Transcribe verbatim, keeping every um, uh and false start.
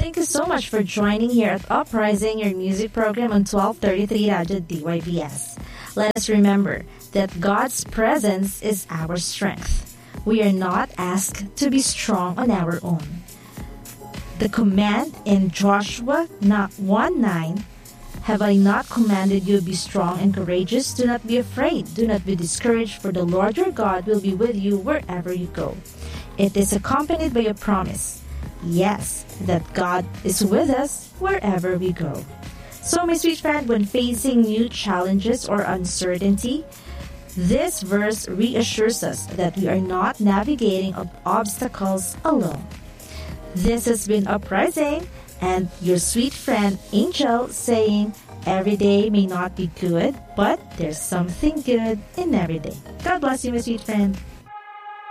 Thank you so much for joining here at Uprising, your music program on twelve thirty-three Radio D Y B S. Let us remember that God's presence is our strength. We are not asked to be strong on our own. The command in Joshua one nine, "Have I not commanded you, be strong and courageous? Do not be afraid, do not be discouraged, for the Lord your God will be with you wherever you go." It is accompanied by a promise, yes, that God is with us wherever we go. So, my sweet friend, when facing new challenges or uncertainty, this verse reassures us that we are not navigating ob- obstacles alone. This has been Uprising, and your sweet friend Angel saying, every day may not be good, but there's something good in every day. God bless you, my sweet friend.